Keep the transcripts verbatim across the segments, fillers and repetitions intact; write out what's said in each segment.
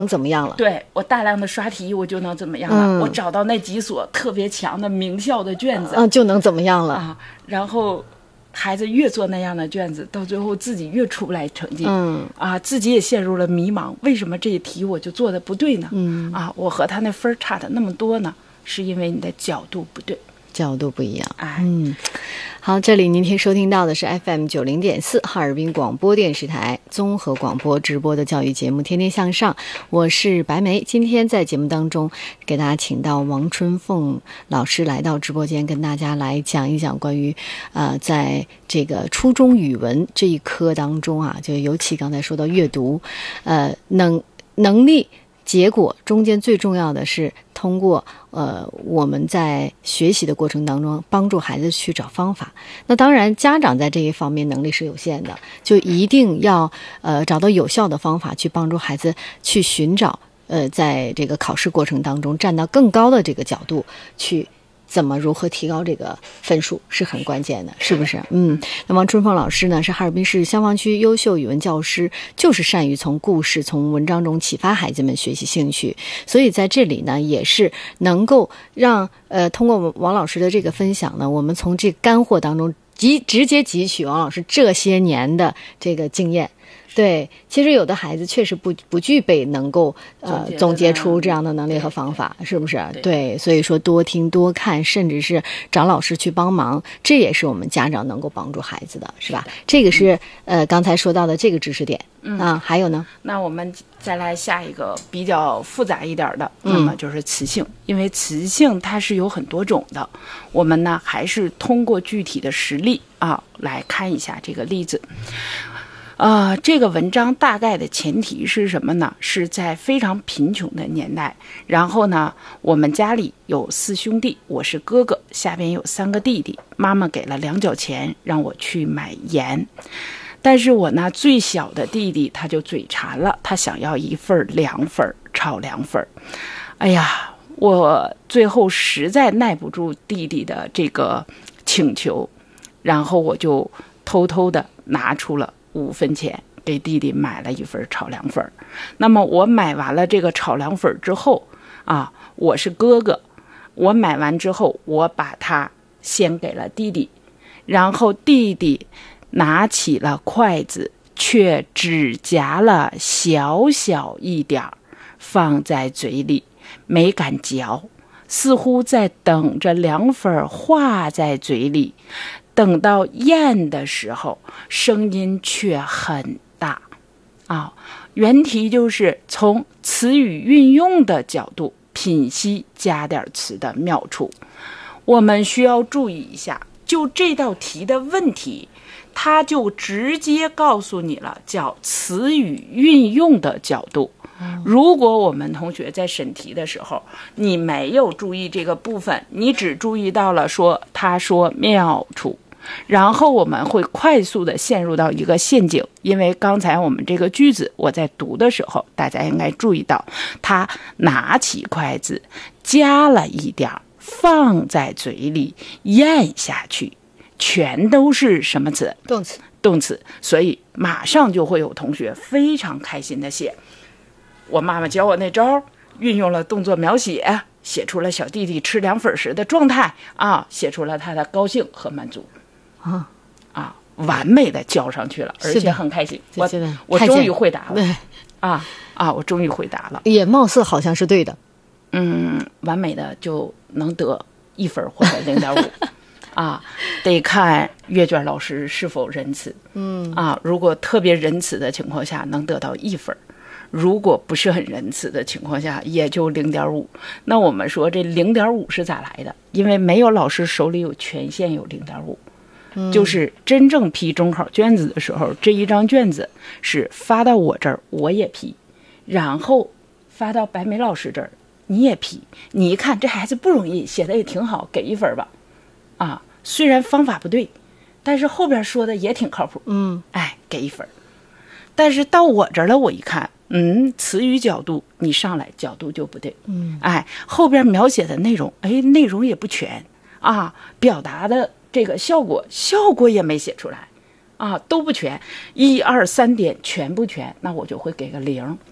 怎么样了？ 对，我大量的刷题，我就能怎么样了？嗯、我找到那几所特别强的名校的卷子， 嗯，就能怎么样了啊？然后孩子越做那样的卷子，到最后自己越出不来成绩， 嗯啊，自己也陷入了迷茫。为什么这一题我就做的不对呢？ 嗯啊，我和他那分差的那么多呢？是因为你的角度不对。 角度不一样， 哎， 嗯，好，这里您听收听到的是 F M 九零点四哈尔滨广播电视台综合广播直播的教育节目《天天向上》，我是白梅。今天在节目当中给大家请到王春凤老师来到直播间，跟大家来讲一讲关于呃，在这个初中语文这一科当中啊，就尤其刚才说到阅读，呃，能能力。结果中间最重要的是通过呃我们在学习的过程当中帮助孩子去找方法。那当然家长在这一方面能力是有限的，就一定要呃找到有效的方法去帮助孩子去寻找呃在这个考试过程当中站到更高的这个角度去怎么如何提高这个分数是很关键的，是不是？嗯，那王春凤老师呢是哈尔滨市香坊区优秀语文教师，就是善于从故事、从文章中启发孩子们学习兴趣，所以在这里呢也是能够让呃通过王老师的这个分享呢，我们从这干货当中集直接汲取王老师这些年的这个经验。对，其实有的孩子确实不不具备能够呃总结出这样的能力和方法，是不是？对，对，所以说多听多看，甚至是找老师去帮忙，这也是我们家长能够帮助孩子的，是吧？这个是呃刚才说到的这个知识点。嗯啊，还有呢？ 那我们再来下一个比较复杂一点的，那么就是词性，嗯、因为词性它是有很多种的，我们呢还是通过具体的实例啊来看一下这个例子。呃，这个文章大概的前提是什么呢？是在非常贫穷的年代，然后呢，我们家里有四兄弟，我是哥哥，下边有三个弟弟，妈妈给了两角钱让我去买盐，但是我呢最小的弟弟他就嘴馋了，他想要一份凉粉炒凉粉。哎呀，我最后实在耐不住弟弟的这个请求，然后我就偷偷的拿出了五分钱给弟弟买了一份炒凉粉。那么我买完了这个炒凉粉之后啊，我是哥哥，我买完之后我把它先给了弟弟，然后弟弟拿起了筷子，却只夹了小小一点儿放在嘴里，没敢嚼，似乎在等着凉粉化在嘴里，等到咽的时候声音却很大啊。原题就是从词语运用的角度品析加点词的妙处。我们需要注意一下，就这道题的问题，它就直接告诉你了叫词语运用的角度。如果我们同学在审题的时候你没有注意这个部分，你只注意到了说他说妙处，然后我们会快速的陷入到一个陷阱。因为刚才我们这个句子我在读的时候，大家应该注意到他拿起筷子夹了一点放在嘴里咽下去，全都是什么词？ 动词。 动词。所以马上就会有同学非常开心的写，我妈妈教我那招，运用了动作描写，写出了小弟弟吃凉粉时的状态啊，写出了他的高兴和满足啊啊，完美的交上去了，而且很开心。我我终于回答了， 对啊啊，我终于回答了， 也貌似好像是对的。 嗯，完美的就能得一分或者零点五。啊，得看阅卷老师是否仁慈。嗯啊，如果特别仁慈的情况下，能得到一分。如果不是很仁慈的情况下，也就零点五。那我们说这零点五是咋来的？因为没有老师手里有权限有零点五，就是真正批中考卷子的时候，这一张卷子是发到我这儿，我也批，然后发到白梅老师这儿，你也批。你一看这孩子不容易，写的也挺好，给一分吧。啊，虽然方法不对，但是后边说的也挺靠谱。 嗯， 哎，给一分。但是到我这儿了，我一看。嗯，词语角度你上来角度就不对， 嗯， 哎，后边描写的内容，哎，内容也不全啊，表达的这个效果，效果也没写出来，啊，都不全，一二三点全不全，那我就会给个零。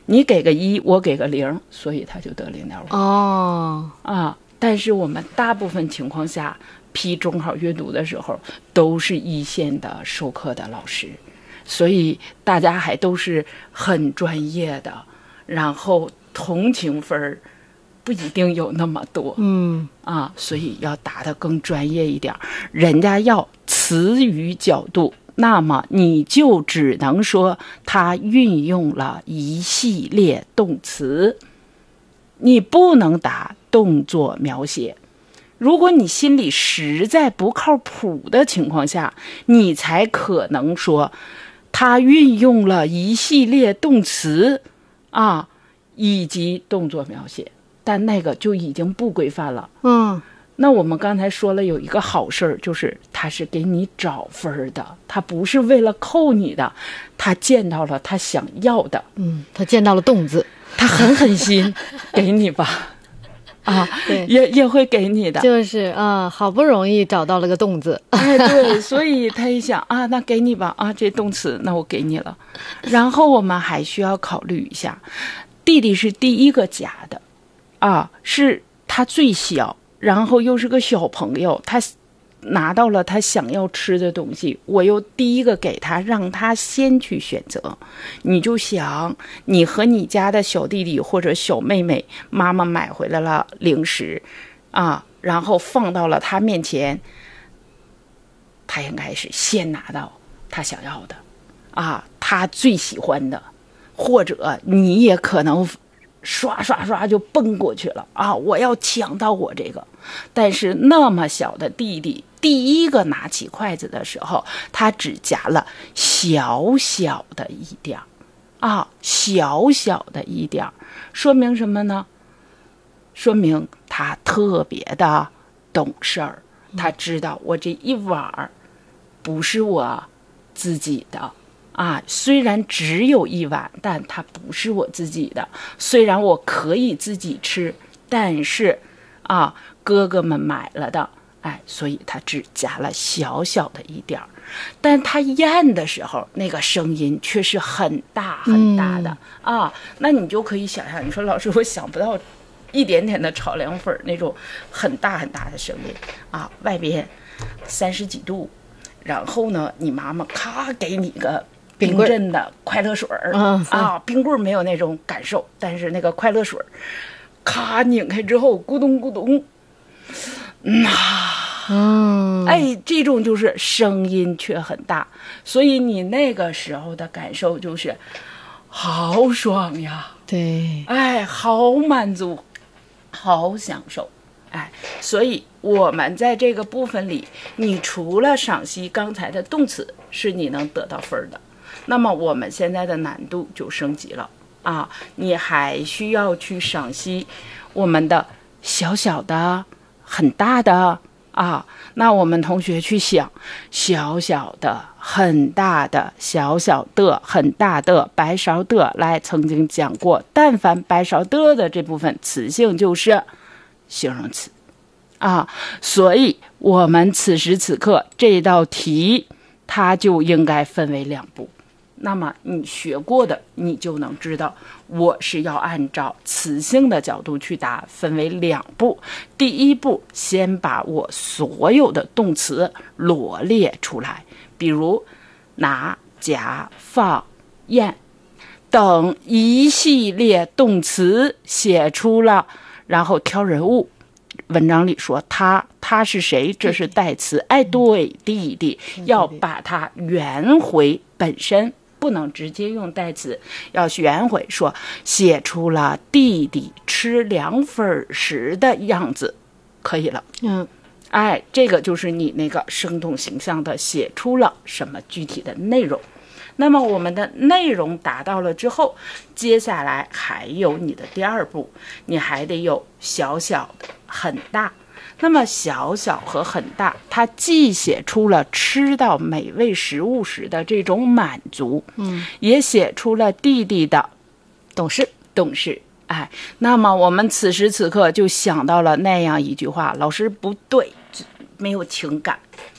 你给个一，我给个零，所以他就得零点五。 哦， 啊，但是我们大部分情况下批中考阅读的时候，都是一线的授课的老师，所以大家还都是很专业的，然后同情分儿不一定有那么多。 嗯啊，所以要答得更专业一点，人家要词语角度，那么你就只能说他运用了一系列动词，你不能答动作描写。如果你心里实在不靠谱的情况下，你才可能说他运用了一系列动词啊，以及动作描写，但那个就已经不规范了。 嗯， 那我们刚才说了有一个好事儿，就是他是给你找分的，他不是为了扣你的，他见到了他想要的， 嗯，他见到了动字， 他狠狠心给你吧。啊， 对， 也也会给你的， 就是啊、呃，好不容易找到了个动字， 哎，对，所以他一想啊，那给你吧，啊，这动词那我给你了。然后我们还需要考虑一下，弟弟是第一个加的，啊，是他最小，然后又是个小朋友，他拿到了他想要吃的东西，我又第一个给他，让他先去选择。你就想，你和你家的小弟弟或者小妹妹，妈妈买回来了零食啊，然后放到了他面前，他应该是先拿到他想要的啊，他最喜欢的，或者你也可能刷刷刷就奔过去了啊！我要抢到我这个，但是那么小的弟弟，第一个拿起筷子的时候，他只夹了小小的一点儿，啊，小小的一点儿，说明什么呢？说明他特别的懂事儿，他知道我这一碗儿不是我自己的。啊，虽然只有一碗，但它不是我自己的。虽然我可以自己吃，但是啊，哥哥们买了的，哎，所以他只加了小小的一点儿。但他咽的时候，那个声音却是很大很大的、嗯、啊。那你就可以想象，你说老师，我想不到一点点的炒凉粉那种很大很大的声音啊，外边三十几度，然后呢，你妈妈咔给你个冰镇的快乐水儿、嗯、啊，冰棍没有那种感受，但是那个快乐水咔拧开之后咕咚咕咚，嗯啊， 嗯， 哎，这种就是声音却很大，所以你那个时候的感受就是好爽呀， 对， 哎，好满足，好享受。哎，所以我们在这个部分里，你除了赏析刚才的动词是你能得到分的，那么我们现在的难度就升级了啊！你还需要去赏析我们的小小的、很大的啊。那我们同学去想，小小的、很大的、小小的、很大的、白勺的，来，曾经讲过，但凡白勺的的这部分词性就是形容词啊，所以我们此时此刻这道题它就应该分为两步。那么你学过的，你就能知道我是要按照词性的角度去答，分为两步。第一步，先把我所有的动词罗列出来，比如拿、夹、放、咽等一系列动词写出了，然后挑人物。文章里说他，他是谁？这是代词。哎，对，弟弟，要把它圆回本身，不能直接用代词，要圆回，说写出了弟弟吃凉粉时的样子，可以了。 嗯， 哎，这个就是你那个生动形象的写出了什么具体的内容。那么我们的内容达到了之后，接下来还有你的第二步，你还得有小小的、很大。那么小小和很大，它既写出了吃到美味食物时的这种满足， 嗯， 也写出了弟弟的懂事懂事。哎，那么我们此时此刻就想到了那样一句话，老师不对，没有情感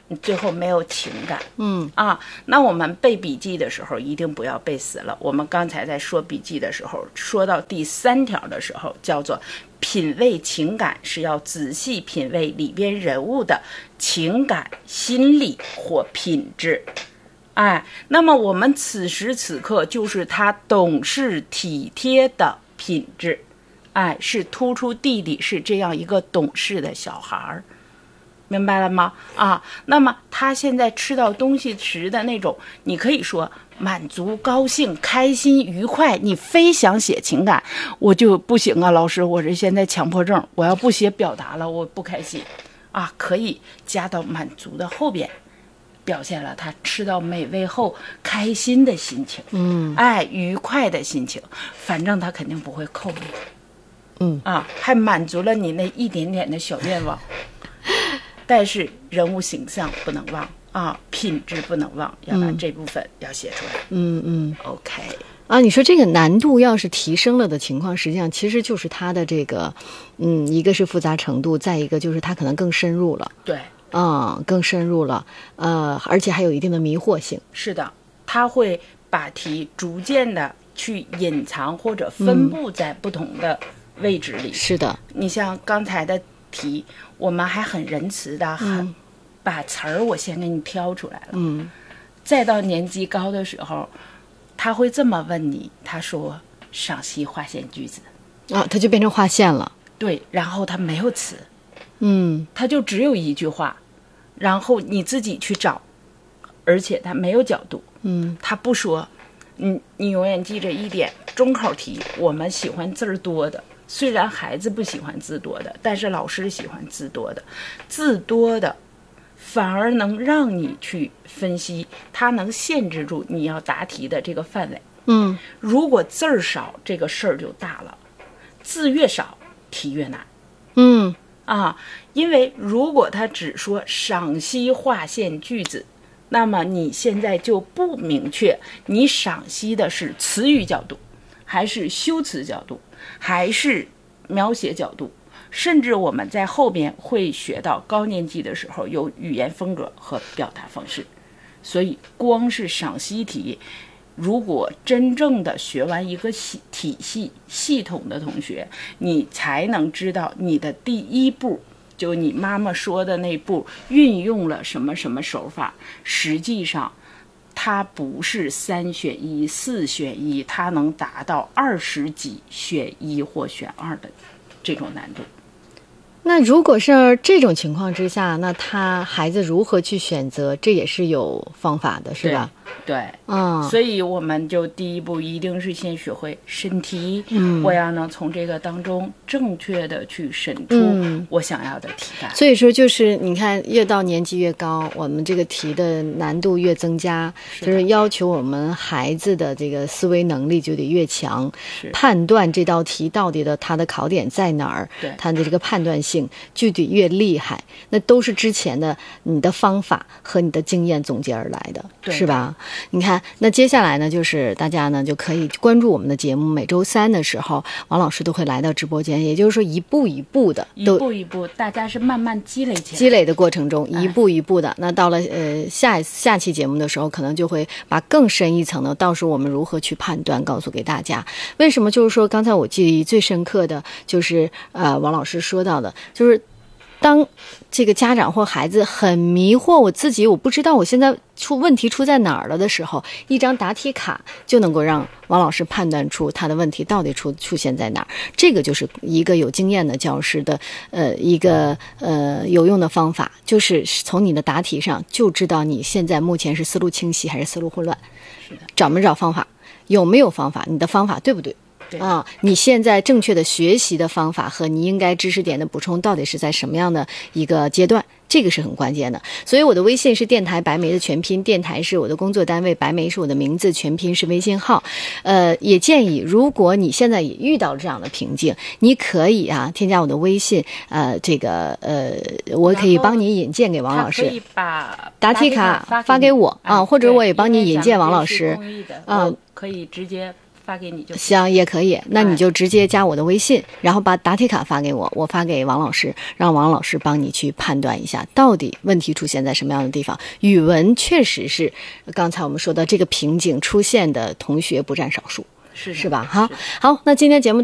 你最后没有情感。 嗯啊，那我们背笔记的时候一定不要背死了。我们刚才在说笔记的时候，说到第三条的时候，叫做品味情感，是要仔细品味里边人物的情感、心理或品质。哎，那么我们此时此刻就是他懂事体贴的品质。哎，是突出弟弟是这样一个懂事的小孩儿，明白了吗？啊，那么他现在吃到东西时的那种，你可以说满足、高兴、开心、愉快，你非想写情感，我就不行啊，老师，我这现在强迫症，我要不写表达了，我不开心啊，可以加到满足的后边。表现了他吃到美味后开心的心情， 嗯， 哎，愉快的心情，反正他肯定不会扣你。 嗯啊，还满足了你那一点点的小愿望，但是人物形象不能忘啊，品质不能忘，要把这部分要写出来。 嗯嗯 OK 啊，你说这个难度要是提升了的情况，实际上其实就是它的这个，嗯，一个是复杂程度，再一个就是它可能更深入了。 对， 嗯，更深入了，呃，而且还有一定的迷惑性。 是的，他会把题逐渐的去隐藏或者分布在不同的位置里。 是的， 你像刚才的题，我们还很仁慈的，很、 嗯、 把词儿我先给你挑出来了。 嗯， 再到年级高的时候，他会这么问你，他说赏析划线句子啊，它就变成划线了。 对，然后他没有词， 嗯， 他就只有一句话，然后你自己去找，而且他没有角度。 嗯， 他不说，你你永远记着一点，中考题我们喜欢字儿多的。虽然孩子不喜欢字多的，但是老师喜欢字多的，字多的反而能让你去分析，它能限制住你要答题的这个范围。 嗯， 如果字儿少，这个事儿就大了，字越少，题越难。 嗯啊，因为如果他只说赏析划线句子，那么你现在就不明确你赏析的是词语角度，还是修辞角度，还是描写角度，甚至我们在后边会学到高年级的时候有语言风格和表达方式。所以光是赏析题，如果真正的学完一个系体系系统的同学，你才能知道你的第一步，就你妈妈说的那步运用了什么什么手法，实际上它不是三选一四选一，它能达到二十几选一或选二的这种难度。 那如果是这种情况之下，那他孩子如何去选择，这也是有方法的，是吧？ 对， 嗯， 所以我们就第一步一定是先学会审题， 嗯， 我要能从这个当中正确的去审出我想要的题干。 所以说，就是你看，越到年级越高，我们这个题的难度越增加，就是要求我们孩子的这个思维能力就得越强，判断这道题到底的它的考点在哪儿， 对， 它的这个判断性就得越厉害。那都是之前的你的方法和你的经验总结而来的，是吧？你看，那接下来呢，就是大家呢就可以关注我们的节目，每周三的时候，王老师都会来到直播间，也就是说一步一步的， 一步一步，大家是慢慢积累起来， 积累的过程中，一步一步的。哎、那到了呃下下期节目的时候，可能就会把更深一层的，到时候我们如何去判断，告诉给大家。为什么？就是说，刚才我记忆最深刻的就是呃王老师说到的，就是当这个家长或孩子很迷惑，我自己我不知道我现在出问题出在哪儿了的时候，一张答题卡就能够让王老师判断出他的问题到底出出现在哪儿。这个就是一个有经验的教师的呃一个呃有用的方法，就是从你的答题上就知道你现在目前是思路清晰还是思路混乱， 是的， 找没找方法，有没有方法，你的方法对不对？啊，你现在正确的学习的方法和你应该知识点的补充到底是在什么样的一个阶段，这个是很关键的。所以我的微信是电台白梅的全拼，电台是我的工作单位，白梅是我的名字，全拼是微信号。呃，也建议如果你现在也遇到这样的瓶颈，你可以啊添加我的微信，呃，这个呃，我可以帮你引荐给王老师， 可以把答题卡发给我啊，或者我也帮你引荐王老师啊， 嗯， 可以直接发给你就行，也可以。那你就直接加我的微信，然后把答题卡发给我，我发给王老师，让王老师帮你去判断一下，到底问题出现在什么样的地方。语文确实是刚才我们说的这个瓶颈出现的同学不占少数， 是是吧？好，好，那今天节目到